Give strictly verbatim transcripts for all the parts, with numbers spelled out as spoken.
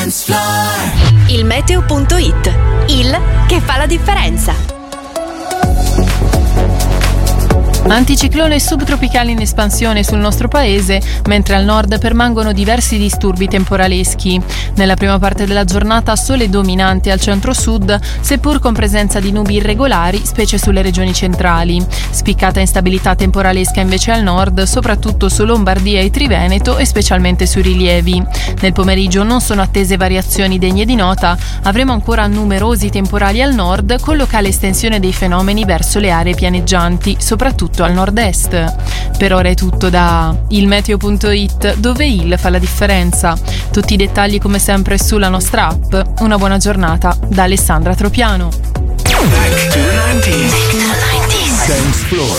dance floor. Il meteo punto it, il che fa la differenza. Anticiclone subtropicale in espansione sul nostro paese, mentre al nord permangono diversi disturbi temporaleschi. Nella prima parte della giornata sole dominante al centro-sud, seppur con presenza di nubi irregolari, specie sulle regioni centrali. Spiccata instabilità temporalesca invece al nord, soprattutto su Lombardia e Triveneto e specialmente sui rilievi. Nel pomeriggio non sono attese variazioni degne di nota, avremo ancora numerosi temporali al nord con locale estensione dei fenomeni verso le aree pianeggianti, soprattutto al nord-est. Per ora è tutto da il meteo punto it, dove il fa la differenza. Tutti i dettagli come sempre sulla nostra app. Una buona giornata da Alessandra Tropiano. Back to the nineties. Dance floor.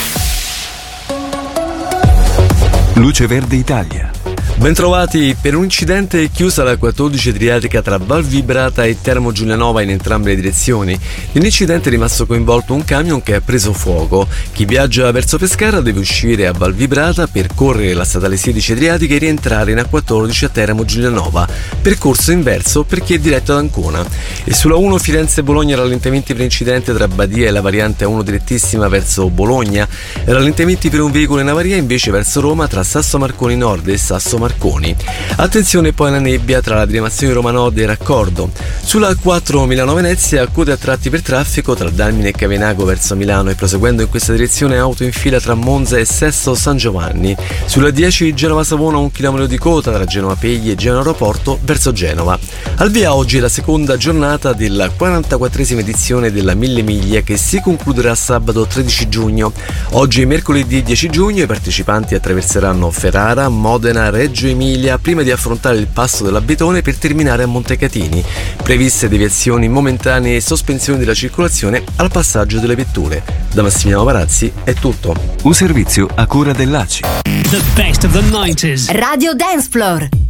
Luce Verde Italia. Bentrovati. Per un incidente è chiusa la quattordici Adriatica tra Val Vibrata e Termo Giulianova in entrambe le direzioni. Nell'incidente è rimasto coinvolto un camion che ha preso fuoco. Chi viaggia verso Pescara deve uscire a Val Vibrata, percorrere la statale sedici Adriatica e rientrare in A quattordici a Termo Giulianova. Percorso inverso per chi è diretto ad Ancona. E sulla uno Firenze-Bologna rallentamenti per incidente tra Badia e la variante A uno direttissima verso Bologna. Rallentamenti per un veicolo in avaria invece verso Roma tra Sasso Marconi Nord e Sasso Marconi. Attenzione poi alla nebbia tra la diramazione Roma Nord e Raccordo. Sulla A quattro Milano-Venezia, code a tratti per traffico tra Dalmine e Cavenago verso Milano e proseguendo in questa direzione auto in fila tra Monza e Sesto San Giovanni. Sulla dieci Genova-Savona un chilometro di coda tra Genova Pegli e Genova Aeroporto verso Genova. Al via oggi la seconda giornata della quarantaquattresima edizione della Mille Miglia che si concluderà sabato tredici giugno. Oggi mercoledì dieci giugno i partecipanti attraverseranno Ferrara, Modena, Reggio Emilia prima di affrontare il passo dell'Abetone per terminare a Montecatini. Previste deviazioni momentanee e sospensioni della circolazione al passaggio delle vetture. Da Massimiliano Parazzi è tutto. Un servizio a cura dell'A C I. The best of the nineties. Radio Dance Floor.